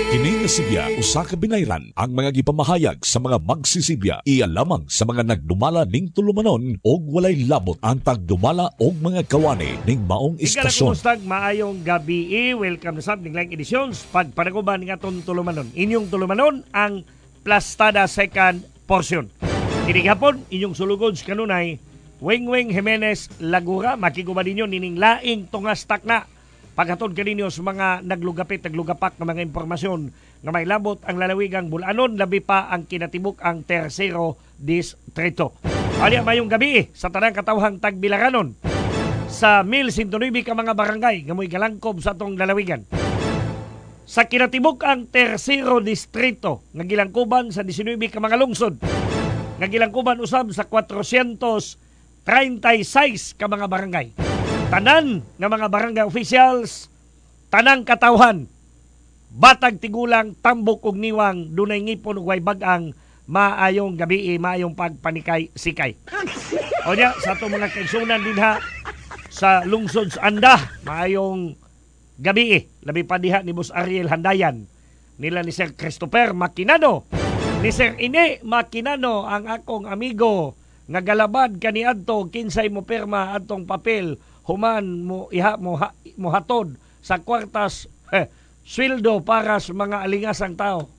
Kini nga Sibya usa ka binayran ang mga gipamahayag sa mga magsisibya iya lamang sa mga nagdumala ning tulumanon og walay labot ang tagdumala og mga kawani ning maong istasyon. Kumusta maayong gabi. Welcome sa sabing lang editions pagpanaguban ng atong tulumanon. Inyong tulumanon ang Plastada second portion. Kini gapon inyong sulugod sa kanunay Weng Jimenez Lagura makiguba ninyo nining laing tungastak na paghatod kaninyo sa mga naglugapak ng mga impormasyon nga may labot ang lalawigang Bulanon, labi pa ang kinatibuk ang Tercero Distrito. Aliya mayong gabi sa tanang katawhang Tagbilaranon sa 1,109 ka mga barangay nga mo'y galangkob sa atong lalawigan. Sa kinatibuk ang Tercero Distrito nga gilangkuban sa 19 ka mga lungsod nga gilangkuban usab sa 436 ka mga barangay. Tanan nga mga barangay officials, tanang katawhan, batag tigulang, tambok ug niwang, dunay ngipon ug way bag-ang, maayong gabi, maayong pagpanikay-sikay. O niya, sa itong mga kaigsunan din ha, sa lungsod sa Anda, maayong gabi, labi pa diha ni Boss Ariel Handayan, nila ni Sir Christopher Maquinano, ni Sir Ine Maquinano, ang akong amigo, nga galabad kaniadto kinsay mo perma adtong papel human mo mo hatod sa kwartas sweldo para sa mga alingasang tao.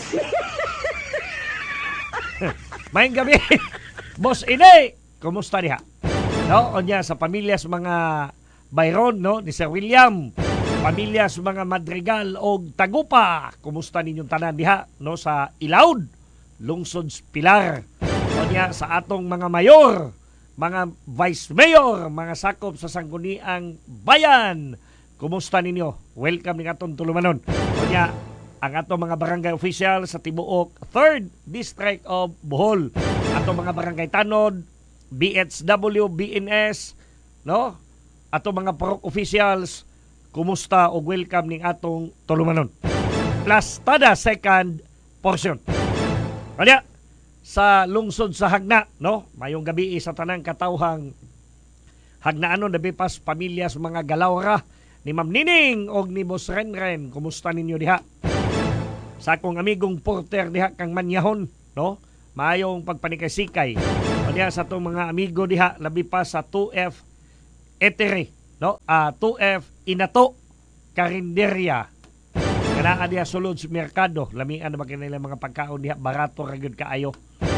Maayong gabi, Boss Ine, kumusta diha? No, onya sa pamilya sa mga Byron, no, ni Sir William, pamilya sa mga Madrigal og Tagupa, kumusta ninyong tanan diha, no, sa Ilaud, lungsod Pilar. Onya sa atong mga mayor, mga vice mayor, mga sakop sa sangguniang bayan, kumusta ninyo? Welcome ning atong tulumanon. Onya ang atong mga barangay official sa tibuok 3rd District of Bohol, atong mga barangay tanod, BHW, BNS, no? Atong mga parok officials, kumusta o welcome ning atong tulumanon. Plastada second portion. Onya sa lungsod sa Hagna, no? Mayong gabi sa tanang katawhang Hagnaanon, labi pas pamilya sa mga Galawra ni Ma'am Nining og ni Boss Renren, kumusta ninyo diha? Sa akong amigong porter diha kang Manyahon, no? Mayong pagpanikay-sikay. O diha sa itong mga amigo diha, labi pa sa 2F Etere, no? 2F Inato Karinderya. Kanaa diha sulod sa merkado, lamian na ba kinila mga pagkaon diha, barato ra gyud kaayo.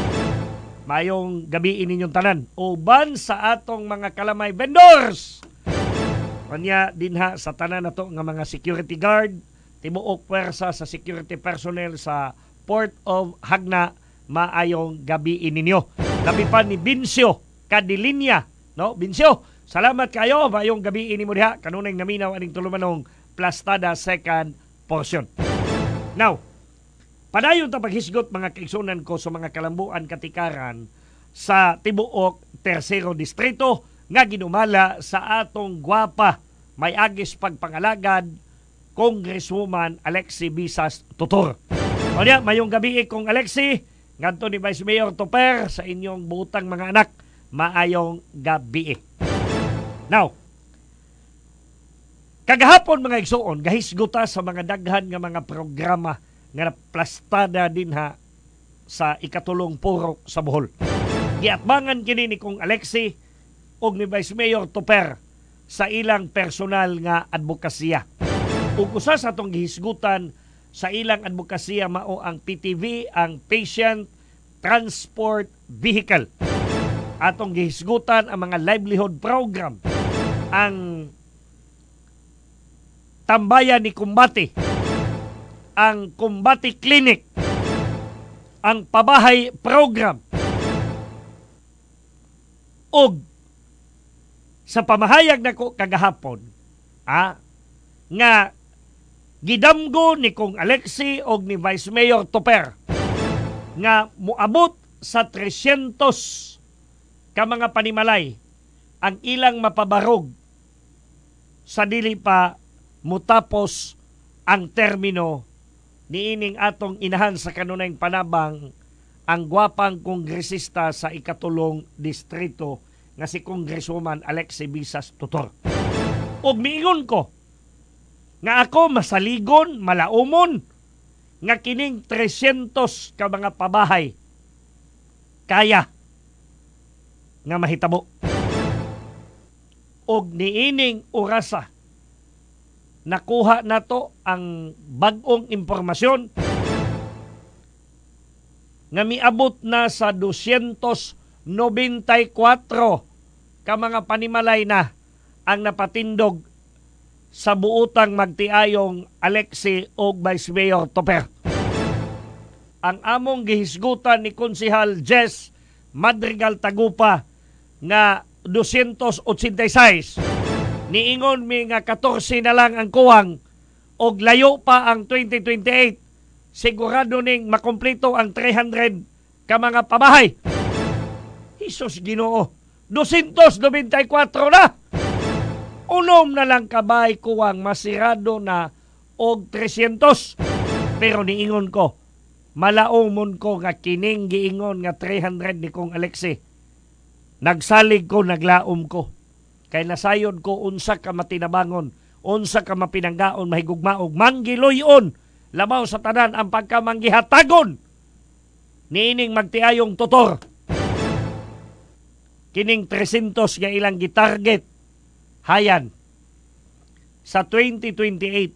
Mayong gabi ninyong tanan. Uban sa atong mga kalamay vendors. Kanya dinha sa tanan nato nga mga security guard, tibuok pwersa sa security personnel sa Port of Hagna, maayong gabi ninyo. Labi pa ni Bincio Cadilinya, no? Bincio, salamat kayo. Maayong gabi nimo diha. Kanunay naminaw aning tulumanong Plastada second portion. Now, padayon ta paghisgot mga kaigsunan ko sa mga kalambuan katikaran sa tibuok Tercero Distrito nga ginumala sa atong gwapa may agis pagpangalagad Congresswoman Alexi Visas Tutor. O niya, mayong gabi kong Alexi, ngadto ni Vice Mayor Toper sa inyong butang mga anak, maayong gabi. Now, kagahapon mga igsuon, gahisguta sa mga daghan nga mga programa nga plastada dinha sa ikatulong purok sa Bohol. Giatbangan kini ni kong Alexi og ni Vice Mayor Toper sa ilang personal nga advokasya. Ug usa sa atong gihisgutan sa ilang advokasya mao ang PTV, ang Patient Transport Vehicle. Atong gihisgutan ang mga livelihood program, ang Tambayan ni Kumbati, ang Kumbati Clinic, ang Pabahay Program, ug sa pamahayag nako kagahapon nga gidamgo ni kong Alexi og ni Vice Mayor Toper nga muabot sa 300 ka mga panimalay ang ilang mapabarog sa dili pa mutapos ang termino niining atong inahan sa kanunayng panabang ang gwapang kongresista sa ikatulong distrito nga si Congresswoman Alexi Visas Tutor. Ug miingon ko nga ako masaligon, malaumon nga kining 300 ka mga pabahay kaya nga mahitabo. Og niining orasa nakuha nato ang bag-ong impormasyon nga miabot na sa 294 ka mga panimalay na ang napatindog sa buutang magtiayong Alexi o Vice Mayor Toper. Ang among gihisgutan ni Konsehal Jess Madrigal Tagupa nga 286 niingon mi nga 14 na lang ang kuwang og layo pa ang 2028. Sigurado ning makompleto ang 300 ka mga pabahay. Hesus Ginoo, 294 na. Unom na lang kabay kuwang masirado na og 300. Pero niingon ko, malaumon ko nga kining giingon nga 300 ni kong Alexi. Nagsalig ko, naglaom ko. Kay nasayod ko unsa ka matinabangon, unsa ka mapinanggaon, mahigugmaog, manggiloyon, labaw sa tanan ang pagkamanggihatagon. Niining magtiayong tutor. Kining 300 nga ilang gitarget hayan sa 2028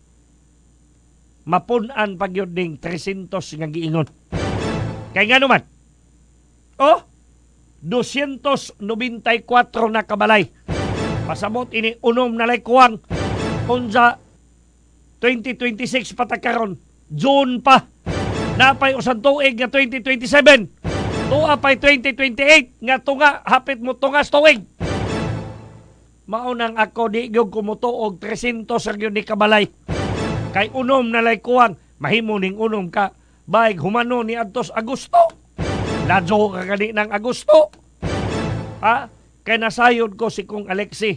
mapunan pagyud ning 300 nga giingon. Kay nga naman, 294 na kabalay. Pasabot ini unom na kuwang unsa 2026 patakaron. June pa. Napay usang tuig nga 2027. Tuwa pa'y 2028 nga tunga, hapit mo tungas tuig. Maunang ako di gyud kumutuog 300 ang yun ni kabalay. Kay unom na lay kuwang, mahimo ning unom ka, baig humano ni adtos Agosto. Ladyo ka gani ng Agosto. Kay nasayod ko si kong Alexi.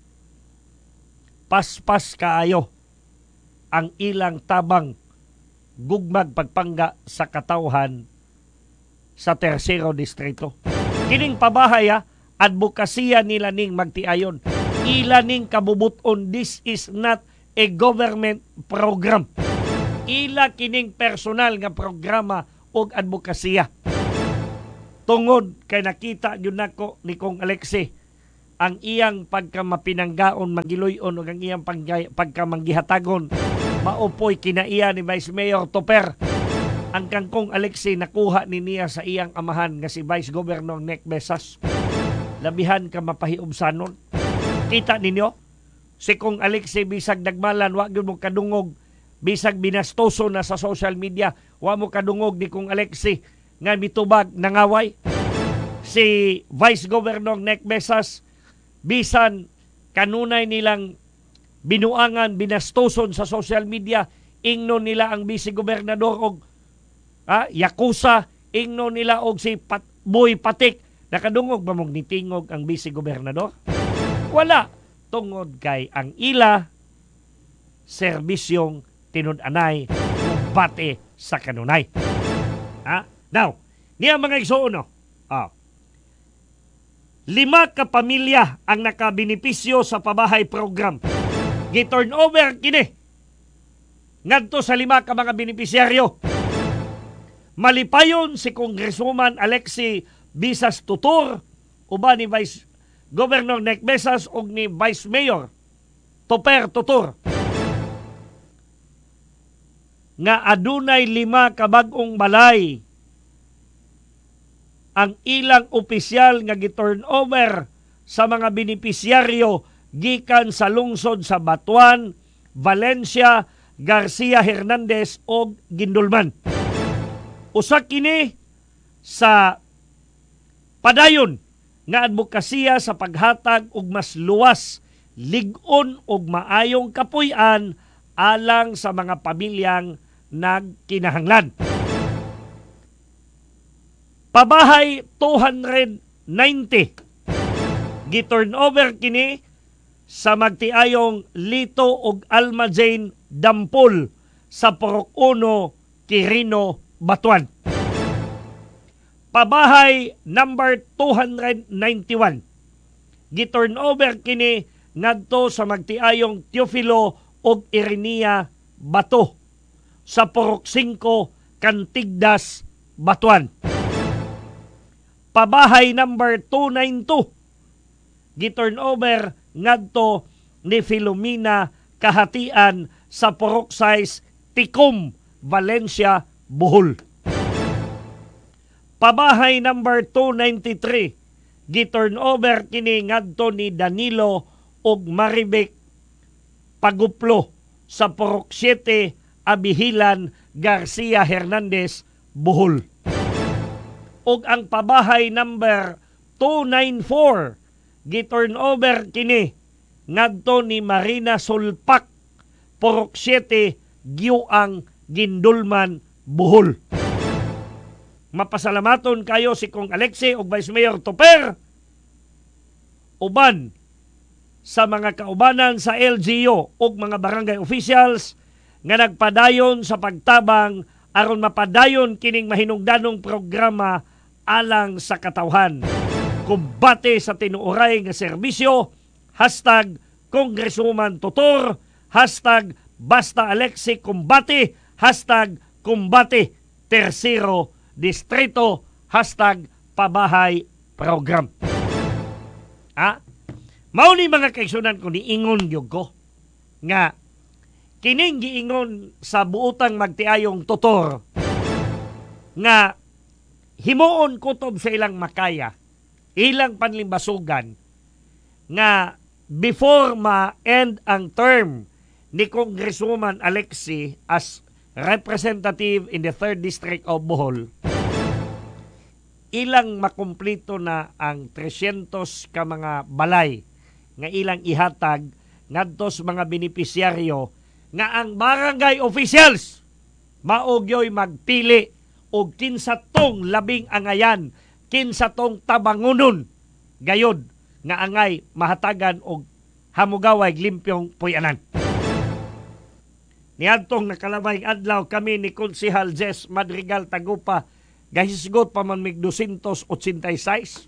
Paspas kaayo ang ilang tabang gugmag pagpangga sa katawhan sa Tercero Distrito. Kining pabahay advokasya nila ning magtiayon. Ila ning kabubuton, this is not a government program. Ila kining personal nga programa og advokasya. Tungod kay nakita yun nako ni kong Alexi ang iyang pagkamapinanggaon, magiloyon o ang iyang pagkamanggihatagon, maupoy kinaiya ni Vice Mayor Toper. Ang kangkong Alexi nakuha ni niya sa iyang amahan nga si Vice Governor Nek Besas. Labihan ka mapahiubsanon. Kita ninyo, si kong Alexi bisag nagmalan, wag yun mo kadungog, bisag binastoso na sa social media, wag mo kadungog ni kong Alexi nga mitubag nangaway. Si Vice Governor Nek Besas, bisan kanunay nilang binuangan, binastoson sa social media, ingnon nila ang Vice Gobernador og Yakuza, ingnon nila og si Boy Patik. Nakadungog ba mong nitingog ang Vice Gobernador? Wala. Tungod kay ang ila serbisyong tinud-anay bate sa kanunay. Now, niya mga igsuuno. 5 ka pamilya ang nakabinipisyo sa pabahay program. Gi-turn over kini ngadto sa 5 ka mga benepisyaryo. Malipayon si Congresswoman Alexi Visas Tutor, uban ni Vice Governor Nek Besas ug ni Vice Mayor Toper Tutor, nga adunay 5 ka bag-ong balay ang ilang opisyal nga gi-turn over sa mga benepisyaryo gikan sa lungsod sa Batuan, Valencia, Garcia Hernandez o Gindulman. Usa kini sa padayon nga advokasya sa paghatag og mas luwas, lig-on og maayong kapuy-an alang sa mga pamilyang nagkinahanglan. Pabahay 290. Gi-turn over kini sa magtiayong Lito ug Alma Jane Dampol sa Purok 1, Quirino, Batuan. Pabahay number 291. Gi-turn over kini ngadto sa magtiayong Teofilo ug Irinea Bato. sa Purok 5, Cantigdas, Batuan. Pabahay number 292 gi-turnover ngadto ni Filomena Kahatian sa Purok 6, Ticum, Valencia, Bohol. Pabahay number 293 gi-turnover kini ngadto ni Danilo ug Maribek Paguplo sa Purok 7, Abihilan, Garcia Hernandez, Bohol. Ug ang pabahay number 294 gi-turnover kini ngadto ni Marina Sulpak, Purok 7, Giuang, Gindulman, Bohol. Mapasalamaton kayo si Kong Alexi ug Vice Mayor Toper uban sa mga kaubanan sa LGU ug mga barangay officials nga nagpadayon sa pagtabang aron mapadayon kining mahinungdanong programa alang sa katawhan. Kumbate sa tinuoray nga serbisyo, hashtag Congresswoman Totor, hashtag Basta Alexi Kumbate, hashtag Kumbate Tercero Distrito, hashtag Pabahay Program. Mao ni mga kaigsunan ko niingon gyud ko nga kining giingon sa buotang magtiayong tutor nga himuon kutob sa ilang makaya, ilang panlimbasugan nga before ma-end ang term ni Congresswoman Alexi as representative in the 3rd District of Bohol, ilang makumplito na ang 300 ka mga balay nga ilang ihatag ngadto sa mga benepisyaryo nga ang barangay officials maugyoy magpili og kinsa tong labing angayan, kinsa tong tabangunon gayod nga angay mahatagan og hamugaway limpyong puyanan. Niadtong nakalabay adlaw kami ni Konsehal Jess Madrigal Tagupa gahisgot pa man mig 286.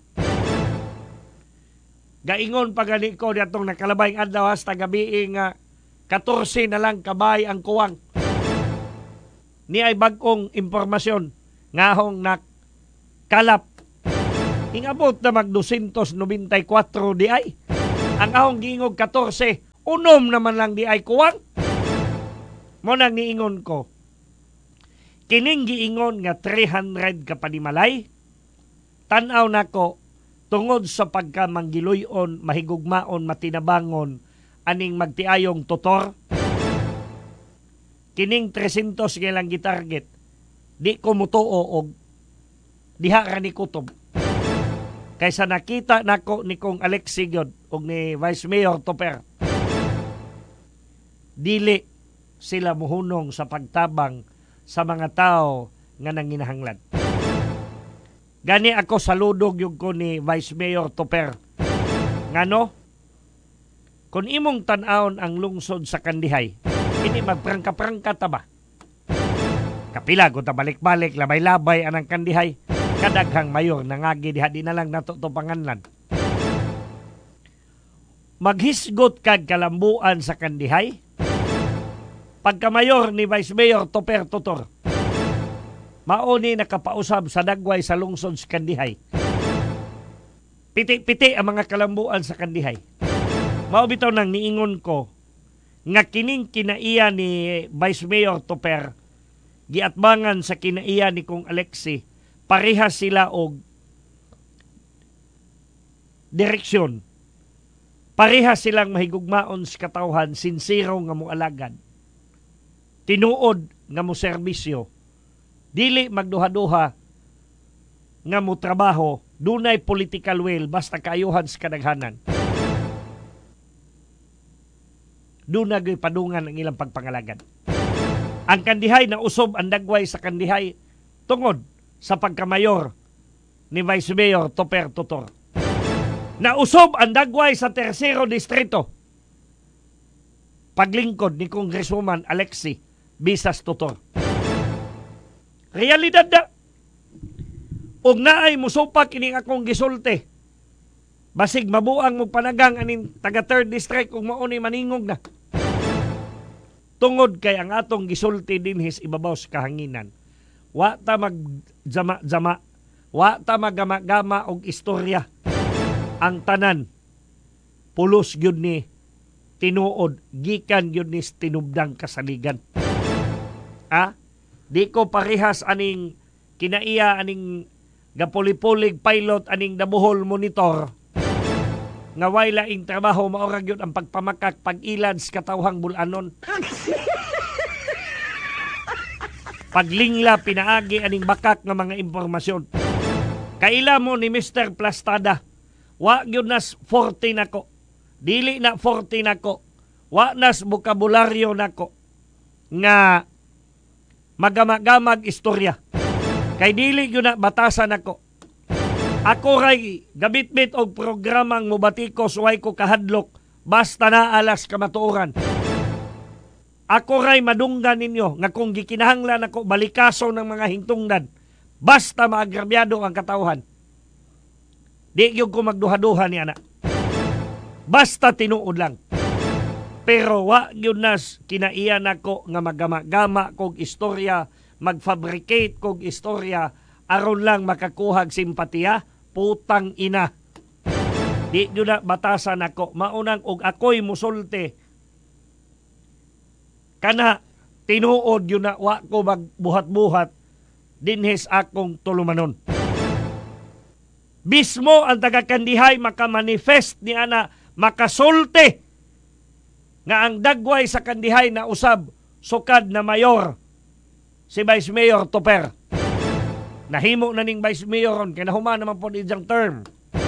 Gaingon pa gani ko niadtong nakalabay adlaw hasta gabi nga 14 na lang kabay ang kuwang. Ni ay bag-ong impormasyon ngahong nakalap. Ingabot na mag 294 di ay. Ang ahong giingog 14, unom naman lang di ay kuwang. Mo nang niingon ko, kining giingon nga 300 ka panimalay, tanaw nako tungod sa pagkamanggiluyon, mahigugmaon, matinabangon, aning magtiayong tutor, kining 300 nga lang gitarget, di ko mutuo og diha ra ni kutob. Kaysa nakita nako ni Kong Alexi gyud og ni Vice Mayor Toper, dili sila muhunong sa pagtabang sa mga tao nga nanginahanglan. Gani ako saludog yung ko ni Vice Mayor Toper. Ngano? Kung imong tan-aon ang lungsod sa Kandihay, ini magprangka-prangka ta ba? Kapila ko ta balik-balik, labay-labay anang Kandihay. Kadaghang mayor nangagi diha di na lang nato to panganlan. Maghisgot kag kalambuan sa Kandihay, pagkamayor ni Vice Mayor Toper Totor, mauni nakapausab sa dagway sa lungsod sa Kandihay. Piti-piti ang mga kalambuan sa Kandihay. Mao bitaw nang niingon ko nga kining kinaiya ni Vice Mayor Toper giatbangan sa kinaiya ni Kong Alexi, parehas sila og direksyon. Parehas silang mahigugmaon sa katawhan, sinsero nga moalagad. Tinuod nga mo serbisyo, dili magduha-duha nga mo trabaho, dunay political will basta kaayuhan sa kadaghanan. Dunay padungan ang ilang pagpangalagad. Ang Kandihay na usob ang dagway sa Kandihay tungod sa pagkamayor ni Vice Mayor Toper Totor. Nausob ang dagway sa Tercero Distrito paglingkod ni Congresswoman Alexi Bisas Totor. Realidad na. Og naay musupak ining akong gisulti. Basig mabuang mo panagang aning taga 3rd District kung mauni maningog na. Tungod kay ang atong gisulti dinhis ibabaw sa kahanginan. Wa ta magjama-jama, wa ta magama-gama og istorya. Ang tanan pulos gyud ni tinuod, gikan gyud ni tinubdang kasaligan. Di ko parehas aning kinaiya aning gapulipulig pilot aning nabuhol monitor nga way laing trabaho maorag yun ang pagpamakak pag-ilad sa katawhang bulanon. Paglingla pinaagi aning bakak nga mga impormasyon. Kaila mo ni Mr. Plastada, wa gyud nas 40 nako. Dili na 40 nako. Wa nas bokabularyo nako nga magama-gamag istorya. Kay dili gyud na batasan nako. Ako ray gabitbit og programang mubatikos way ko kahadlok basta na alas kamatuoran. Ako ray madunggan ninyo nga kung gikinahanglan ako balikaso ng mga hingtungdan basta maagrabyado ang katawhan. Di gyud ko magduha-duha ni ana. Basta tinuod lang. Pero wa gyud nas kinaiya nako nga magama-gama kog istorya, magfabricate kog istorya aron lang makakuhag simpatiya, putang ina. Di gyud na batasan ako. Maunang og ako'y musulti. Kana tinuod yun na wa ko magbuhat-buhat dinhes akong tulumanon. Bismo ang taga-Kandihay makamanifest ni ana makasulti nga ang dagway sa Kandihay na usab sukad na mayor si Vice Mayor Toper. Nahimo na ning Vice Mayor ron kay nahuman naman po iyang term.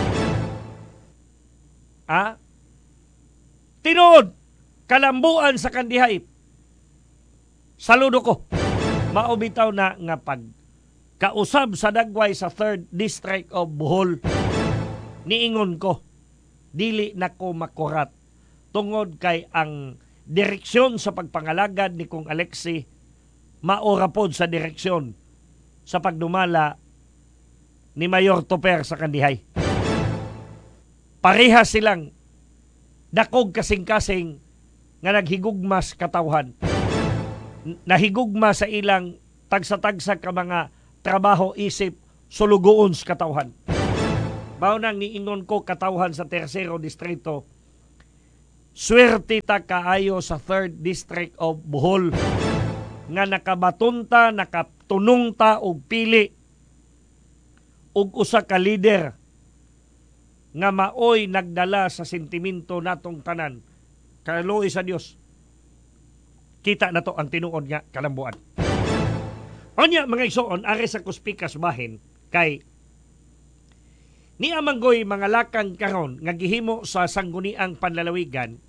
Tinuod kalambuan sa Kandihay. Saludo ko. Maubitaw na nga pag kausab sa dagway sa 3rd District of Bohol. Niingon ko, dili na ko makurat. Tungod kay ang direksyon sa pagpangalagad ni Kong Alexi maorapod sa direksyon sa pagdumala ni Mayor Toper sa Kandihay. Parehas silang dakog kasing-kasing nga naghigugmas katawhan. Nahigugma sa ilang tagsa-tagsa ka mga trabaho isip sulugoon sa katawhan. Mao nang niingon ko katawhan sa 3rd Distrito, swerte ta kaayo sa 3rd District of Bohol nga nakabatunta, nakatunong ta og pili og usa ka leader nga maoy nagdala sa sentiminto natong tanan. Kaluoy sa Dios. Kita na to ang tinuod nga kalambuan. Onya mga igsoon, are sa kuspikas bahin kay ni amanggoy mga lakang karon nga gihimo sa sangguniang panlalawigan.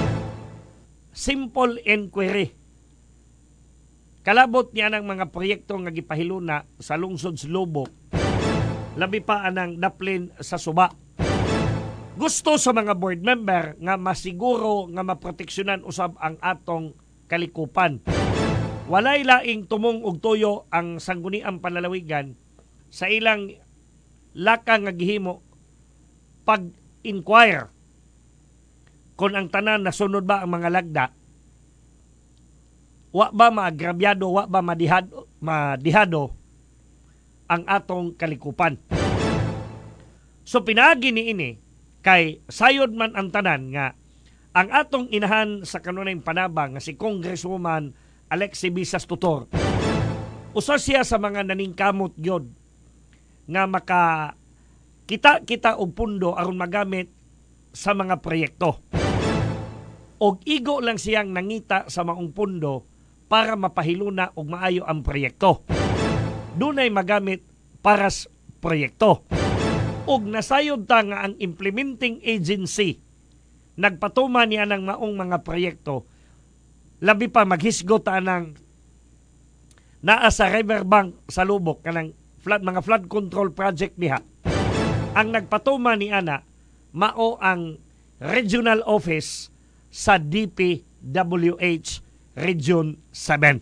Simple inquiry. Kalabot niya ng mga proyekto nga gipahiluna sa lungsod sa Lubok. Labi pa anang daplin sa suba. Gusto sa mga board member nga masiguro nga maproteksyonan usab ang atong kalikupan. Walay laing tumong og tuyo ang sangguniang panlalawigan sa ilang lakang nga gihimo pag-inquire kung ang tanan nasunod ba ang mga lagda. Wa ba maagrabyado, wa ba madihado ang atong kalikupan. So pinaagi ni ini kay sayod man ang tanan nga ang atong inahan sa kanunayng panabang nga si Congresswoman Alexi Visas Tutor. Usa siya sa mga naningkamot gyud nga maka kita og pundo aron magamit sa mga proyekto. Og igo lang siyang nangita sa maong pundo para mapahiluna og maayo ang proyekto. Dunay magamit para sa proyekto. Og nasayod ta nga ang implementing agency nagpatuman niya ng maong mga proyekto, labi pa maghisgot ng naa sa riverbank sa Lubok, kanang mga flood control project niya. Ang nagpatuman ni ana, mao ang regional office sa DPWH Region 7.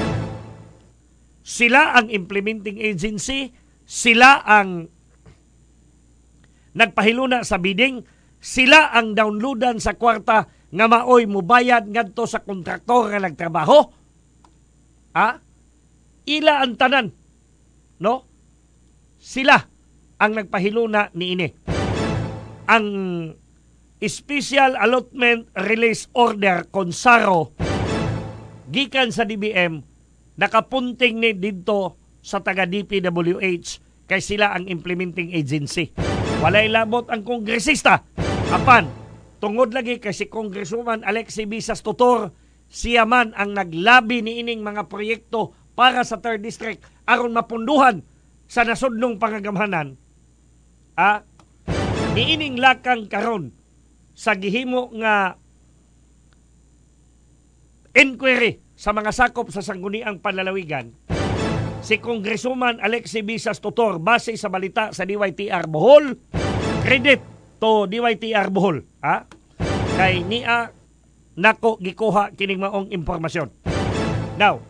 Sila ang implementing agency, sila ang nagpahiluna sa bidding, sila ang downloadan sa kwarta nga maoy mubayad ngadto sa kontraktor nga nagtrabaho? Ila ang tanan, no? Sila ang nagpahiluna niini. Ang Special Allotment Release Order Konsaro gikan sa DBM nakapunting ni dito sa taga DPWH kay sila ang implementing agency. Walay labot ang kongresista. Apan, tungod lagi kay si Congresswoman Alexie Visas Tutor, siya man ang naglabi ni ining mga proyekto para sa 3rd District aron mapunduhan sa nasudnong pangagamhanan. Niining lakang karon sa gihimo nga inquiry sa mga sakop sa sangguniang panlalawigan, si Congresswoman Alexie Visas Tutor, base sa balita sa DYTR Bohol, credit to DYTR Bohol, kay niya nako gikuha kining maong impormasyon. Now,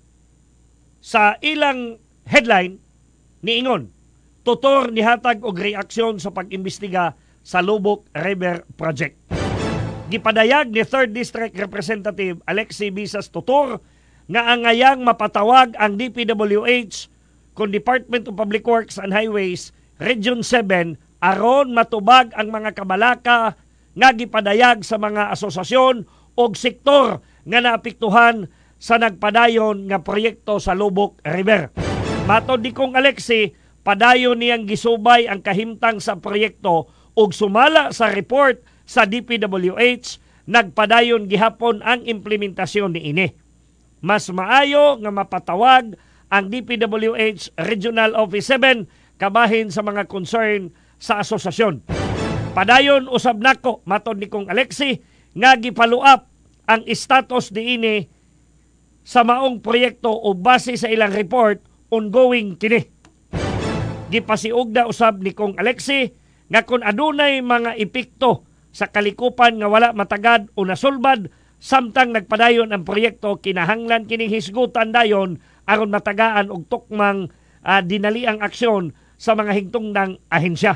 sa ilang headline niingon, Tutor nihatag og reaksyon sa pag-imbestiga sa Lubok River Project. Gipadayag ni 3rd District Representative Alexie Visas Tutor nga angayang mapatawag ang DPWH kung Department of Public Works and Highways Region 7 aron matubag ang mga kabalaka nga gipadayag sa mga asosasyon o sektor nga naapektuhan sa nagpadayon nga proyekto sa Lubok River. Matod ni Kong Alexie, padayon niyang gisubay ang kahimtang sa proyekto ug sumala sa report sa DPWH, nagpadayon gihapon ang implementasyon niini. Mas maayo nga mapatawag ang DPWH Regional Office 7 kabahin sa mga concern sa asosasyon. Padayon usab nako matod ni Kong Alexie nga gipaluap ang status niini sa maong proyekto ug base sa ilang report ongoing kini. Gipasiugda usab ni Kong Alexie nga kung adunay mga epekto sa kalikupan nga wala matagad o nasulbad samtang nagpadayon ang proyekto, kinahanglan kining hisgutan dayon aron matagaan og tukmang dinaliang aksyon sa mga higtungdang ahensya.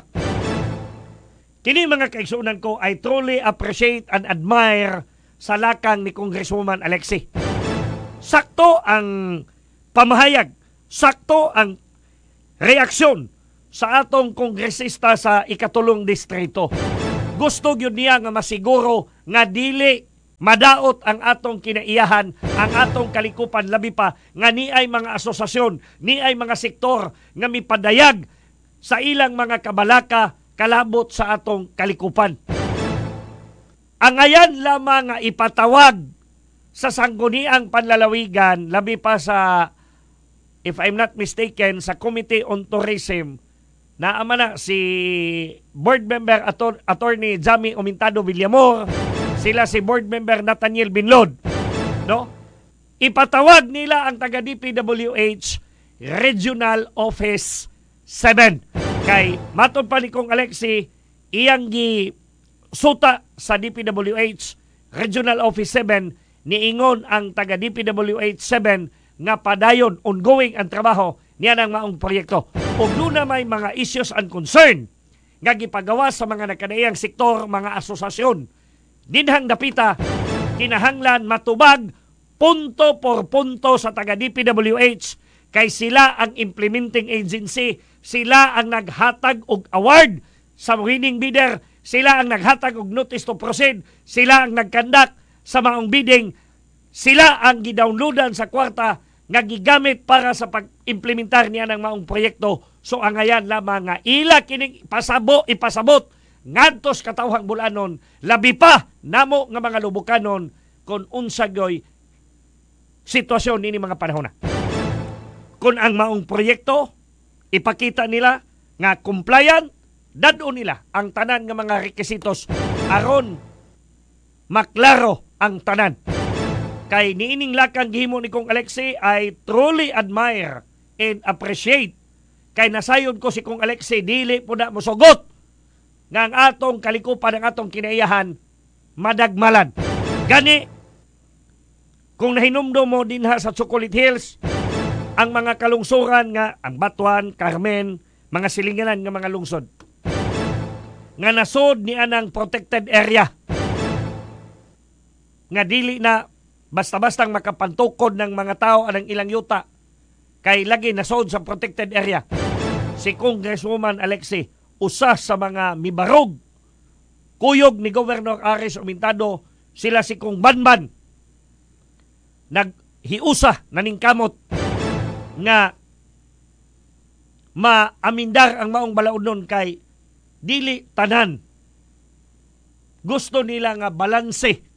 Kini mga kaigsunan ko, I truly appreciate and admire sa lakang ni Congresswoman Alexie. Sakto ang pamahayag, sakto ang reaksyon sa atong kongresista sa ikatulong distrito. Gusto gyud niya nga masiguro nga dili madaot ang atong kinaiyahan, ang atong kalikupan, labi pa nga niay mga asosasyon, niay mga sektor nga mipadayag sa ilang mga kabalaka kalabot sa atong kalikupan. Ang ayan lamang nga ipatawag sa sangguniang panlalawigan, labi pa sa, if I'm not mistaken, sa Committee on Tourism, naama na si Board Member Attorney Jamie Omintado Villamor, sila si Board Member Nathaniel Binlod, no? Ipatawag nila ang taga DPWH Regional Office 7. Kay matod pa ni Kong Alexie, iyang suta sa DPWH Regional Office 7, niingon ang taga DPWH 7 nga padayon ongoing ang trabaho niya ng maong proyekto. Ug doon na may mga issues and concern nga gipagawa sa mga nakadaiyang sektor, mga asosasyon. Dinhang dapita, kinahanglan matubag punto por punto sa taga DPWH kay sila ang implementing agency, sila ang naghatag og award sa winning bidder, sila ang naghatag og notice to proceed, sila ang nagkandak sa maong bidding, sila ang gidownloadan sa kwarta nga gigamit para sa pag-implementar niya ng maong proyekto. So angayan lamang nga ila kining ipasabot ngadtos katawhang bulanon, labi pa namo nga mga lubukanon kung unsa gyoy sitwasyon nini mga panahon na. Kung ang maong proyekto ipakita nila nga compliant, dadon nila ang tanan nga mga requisitos aron maklaro ang tanan. Kay niining lakang gihimo ni Kong Alexie, I truly admire and appreciate. Kay nasayon ko si Kong Alexie, dili po na mosugot nga ang atong kalikupan, ang atong kinaiyahan madagmalan. Gani, kung nahinumdo mo dinha sa Chocolate Hills, ang mga kalungsuran nga, ang Batuan, Carmen, mga silinganan nga mga lungsod, nga nasod ni anang protected area, nga dili na basta-bastang makapantukod ng mga tao anang ilang yuta kay lagi nasod sa protected area. Si Congresswoman Alexie, usa sa mga mibarog kuyog ni Governor Aris Umintado, sila si Kong Banban naghiusa naningkamot nga maamindar ang maong balaod nun kay dili tanan gusto nila nga balanse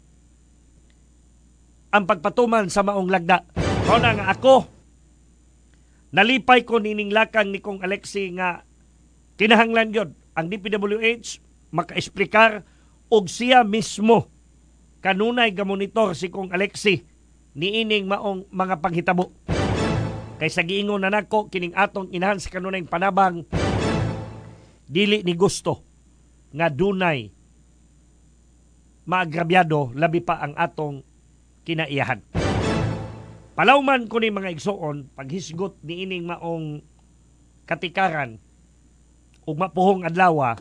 ang pagpatuman sa maong lagda. Kaya na nga ako, nalipay ko nining lakang ni Kong Alexie nga kinahanglan yun ang DPWH makaesplikar og siya mismo kanunay gamonitor si Kong Alexie niining maong mga panghitabo. Kay sa giingon na nako kining atong inahan sa kanunay panabang dili ni gusto nga dunay maagrabyado labi pa ang atong kinaiyahan. Palawman ko ni mga igsoon paghisgot ni ining maong katikaran ug mapuhong adlaw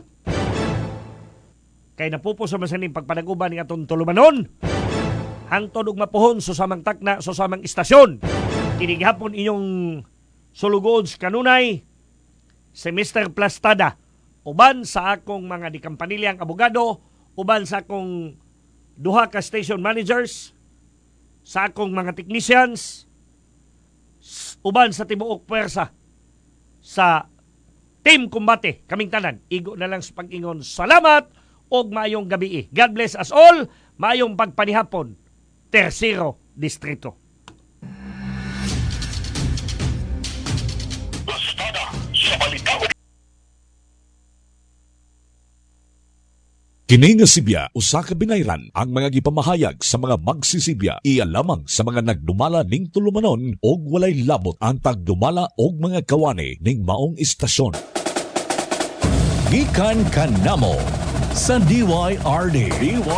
kay napupo sa masaning pagpanaguban ni atong tulumanon hangtod og mapuhon sa samang takna sa samang istasyon. Kini gihapon inyong sulugoon sa kanunay si Mr. Plastada uban sa akong mga dikampanilyang abogado, uban sa akong duha ka station managers, sa akong mga technicians, uban sa tibuok pwersa sa Team Kumbate, kaming tanan. Igo na lang sa pag-ingon. Salamat og maayong gabi. God bless us all. Maayong pagpanihapon. Tercero Distrito. Kini nga Sibya usa ka binayran ang mga gipamahayag sa mga magsisibya iya lamang sa mga nagdumala ning tulumanon og walay labot ang tagdumala og mga kawani ning maong istasyon. Gikan kanamo sa DYRD.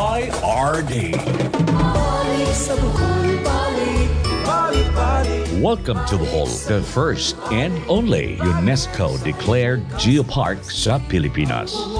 Welcome to Bohol, the first and only UNESCO-declared geopark sa Pilipinas.